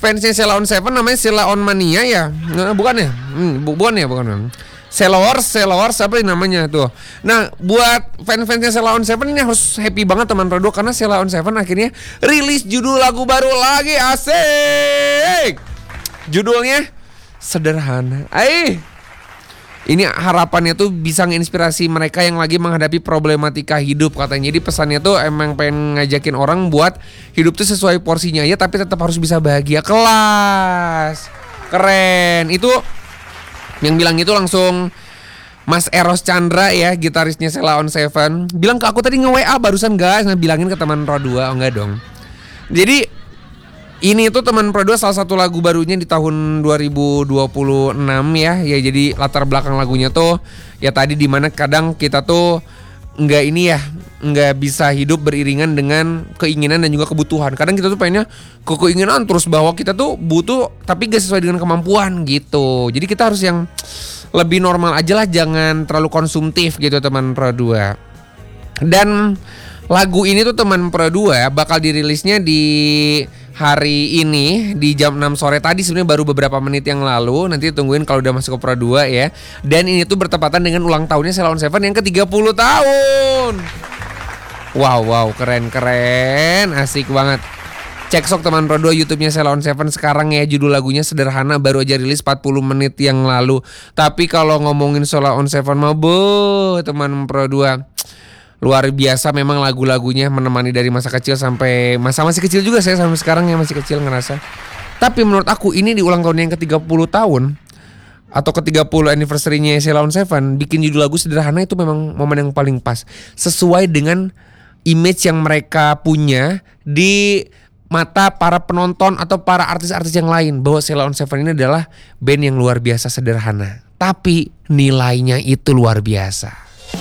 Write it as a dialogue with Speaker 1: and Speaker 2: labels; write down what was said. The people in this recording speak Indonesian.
Speaker 1: fansnya Sheila on Seven namanya Sheila on Mania ya? Bukan ya? Bukan. Sellowers apa namanya tuh. Nah, buat fans-fansnya Sheila on Seven ini harus happy banget teman Rodo, karena Sheila on Seven akhirnya rilis judul lagu baru lagi, asik. Judulnya Sederhana. Ini harapannya tuh bisa nginspirasi mereka yang lagi menghadapi problematika hidup katanya. Jadi pesannya tuh emang pengen ngajakin orang buat hidup tuh sesuai porsinya ya, tapi tetap harus bisa bahagia. Kelas. Keren. Itu yang bilang itu langsung Mas Eros Chandra ya, gitarisnya Sheila on Seven. Bilang ke aku tadi nge-WA barusan guys. Nah, bilangin ke teman Pro 2. Oh enggak dong. Jadi ini tuh teman Pro 2 salah satu lagu barunya di tahun 2026 ya. Ya jadi latar belakang lagunya tuh ya tadi dimana kadang kita tuh nggak bisa hidup beriringan dengan keinginan dan juga kebutuhan. Kadang kita tuh pengennya keinginan terus bahwa kita tuh butuh tapi gak sesuai dengan kemampuan gitu. Jadi kita harus yang lebih normal aja lah, jangan terlalu konsumtif gitu teman Pro 2. Dan lagu ini tuh teman Pro 2 bakal dirilisnya di hari ini di jam 6 sore tadi, sebenarnya baru beberapa menit yang lalu. Nanti tungguin kalau udah masuk ke Pro 2 ya. Dan ini tuh bertepatan dengan ulang tahunnya Sheila on Seven yang ke-30 tahun. Wow, keren, asik banget. Cek sok teman Pro 2 YouTube-nya Sheila on Seven sekarang ya, judul lagunya Sederhana, baru aja rilis 40 menit yang lalu. Tapi kalau ngomongin Sheila on Seven mah teman Pro 2 luar biasa, memang lagu-lagunya menemani dari masa kecil sampai masa masih kecil juga, saya sampai sekarang ya masih kecil ngerasa. Tapi menurut aku ini di ulang tahun yang ke-30 tahun atau ke-30 anniversary-nya Sheila on Seven, bikin judul lagu Sederhana itu memang momen yang paling pas, sesuai dengan image yang mereka punya di mata para penonton atau para artis-artis yang lain, bahwa Sheila on Seven ini adalah band yang luar biasa sederhana, tapi nilainya itu luar biasa.